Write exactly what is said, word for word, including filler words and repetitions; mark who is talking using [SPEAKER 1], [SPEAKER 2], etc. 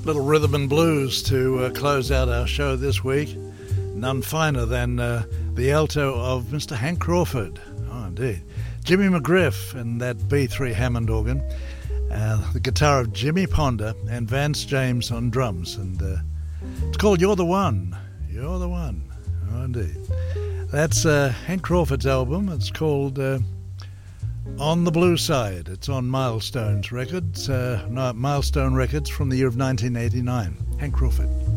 [SPEAKER 1] Little rhythm and blues to uh, close out our show this week. None finer than uh, the alto of Mister Hank Crawford. Oh, indeed. Jimmy McGriff and that B three Hammond organ. Uh, the guitar of Jimmy Ponder and Vance James on drums. And uh, it's called You're the One. You're the One. Oh, indeed. That's uh, Hank Crawford's album. It's called uh, On the Blue Side. It's on Milestones Records. Uh, no, Milestone Records from the year of nineteen eighty-nine. Hank Crawford.